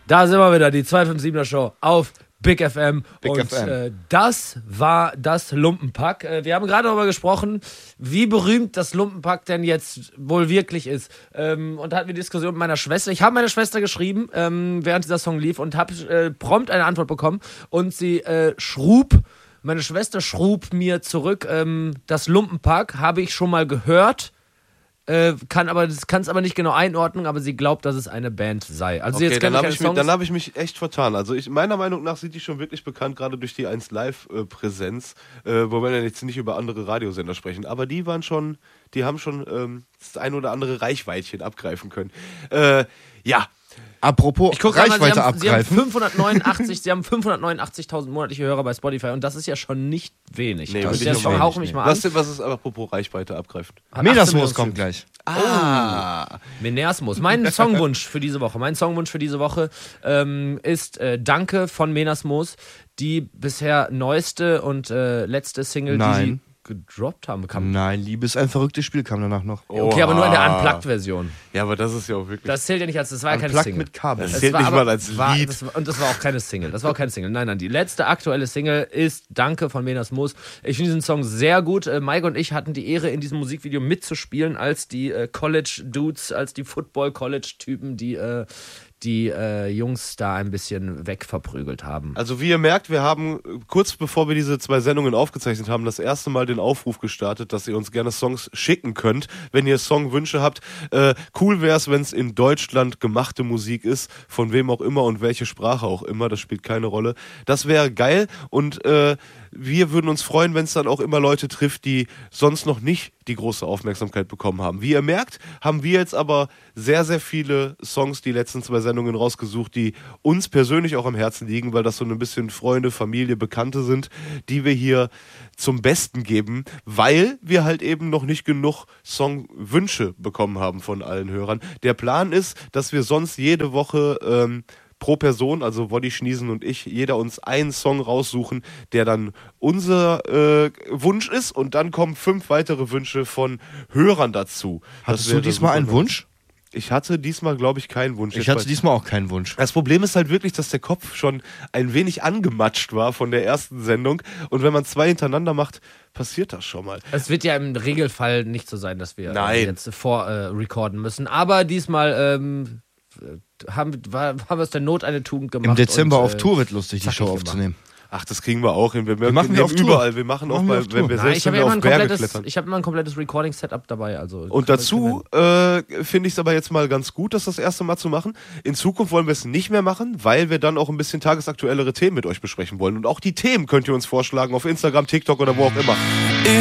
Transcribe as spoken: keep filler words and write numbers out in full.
Da sind wir wieder, die zwei fünf siebener Show auf Big F M. Big und F M. Äh, das war das Lumpenpack. Äh, wir haben gerade darüber gesprochen, wie berühmt das Lumpenpack denn jetzt wohl wirklich ist. Ähm, und da hatten wir Diskussion mit meiner Schwester. Ich habe meiner Schwester geschrieben, ähm, während dieser Song lief, und habe äh, prompt eine Antwort bekommen. Und sie äh, schrub, meine Schwester schrub mir zurück, ähm, das Lumpenpack habe ich schon mal gehört. Äh, kann aber das kann es aber nicht genau einordnen, aber sie glaubt, dass es eine Band sei. Also okay, jetzt dann habe ich ich, mich- dann hab ich mich echt vertan. Also ich, meiner Meinung nach sind die schon wirklich bekannt, gerade durch die eins Live-Präsenz, äh, wo wir ja jetzt nicht über andere Radiosender sprechen. Aber die waren schon, die haben schon ähm, das ein oder andere Reichweitchen abgreifen können. Äh, ja. Apropos Ich guck Reichweite mal, sie haben, abgreifen. Sie haben fünfhundertneunundachtzig, sie haben fünfhundertneunundachtzigtausend monatliche Hörer bei Spotify und das ist ja schon nicht wenig. Nee, also wirklich der nicht Song wenig, Hauch mich nee. mal Was, an. was ist aber apropos Reichweite abgreifen? Hat achtzehn Menasmus Millionen kommt Streams. gleich. Ah. Meneasmus. Mein Songwunsch für diese Woche, mein Songwunsch für diese Woche ähm, ist äh, Danke von Menasmus, die bisher neueste und äh, letzte Single, Nein. die sie gedroppt haben. Kam, Nein, Liebe ist ein verrücktes Spiel, kam danach noch. okay, aber nur in der Oha. Unplugged-Version. Ja, aber das ist ja auch wirklich... Das zählt ja nicht als, das war ja keine Unplugged Single. mit Kabel. Das Es zählt war nicht aber- mal als war, Lied. Das war, und das war auch keine Single. Das war auch keine Single. Nein, nein, die letzte aktuelle Single ist Danke von Menasmus. Ich finde diesen Song sehr gut. Äh, Mike und ich hatten die Ehre, in diesem Musikvideo mitzuspielen, als die äh, College-Dudes, als die Football-College-Typen, die äh, die äh, Jungs da ein bisschen wegverprügelt haben. Also wie ihr merkt, wir haben kurz bevor wir diese zwei Sendungen aufgezeichnet haben, das erste Mal den Aufruf gestartet, dass ihr uns gerne Songs schicken könnt, wenn ihr Songwünsche habt. Äh, cool wäre es, wenn es in Deutschland gemachte Musik ist, von wem auch immer und welche Sprache auch immer, das spielt keine Rolle. Das wäre geil und äh, wir würden uns freuen, wenn es dann auch immer Leute trifft, die sonst noch nicht die große Aufmerksamkeit bekommen haben. Wie ihr merkt, haben wir jetzt aber sehr, sehr viele Songs die letzten zwei Sendungen rausgesucht, die uns persönlich auch am Herzen liegen, weil das so ein bisschen Freunde, Familie, Bekannte sind, die wir hier zum Besten geben, weil wir halt eben noch nicht genug Songwünsche bekommen haben von allen Hörern. Der Plan ist, dass wir sonst jede Woche ähm, pro Person, also Woddy, Schniesen und ich, jeder uns einen Song raussuchen, der dann unser äh, Wunsch ist und dann kommen fünf weitere Wünsche von Hörern dazu. Hattest Das du wäre diesmal super einen nice. Wunsch? Ich hatte diesmal, glaube ich, keinen Wunsch. Ich Jetzt hatte bei- diesmal auch keinen Wunsch. Das Problem ist halt wirklich, dass der Kopf schon ein wenig angematscht war von der ersten Sendung und wenn man zwei hintereinander macht, passiert das schon mal. Es wird ja im Regelfall nicht so sein, dass wir Nein. äh, jetzt vor äh, recorden müssen. Aber diesmal ähm, haben, war, haben wir aus der Not eine Tugend gemacht. Im Dezember und, auf äh, Tour wird lustig, die zackig Show gemacht. aufzunehmen. Ach, das kriegen wir auch hin. Wir, wir machen wir nehmen auf Tour. überall. Wir machen auch Machen wir bei, auf wenn Tour. wir Nein, selbst ich habe wenn ja wir immer auf ein Berge komplettes, klettern. ich habe immer ein komplettes Recording-Setup dabei. Also Und dazu äh, finde ich es aber jetzt mal ganz gut, das das erste Mal zu machen. In Zukunft wollen wir es nicht mehr machen, weil wir dann auch ein bisschen tagesaktuellere Themen mit euch besprechen wollen. Und auch die Themen könnt ihr uns vorschlagen auf Instagram, TikTok oder wo auch immer.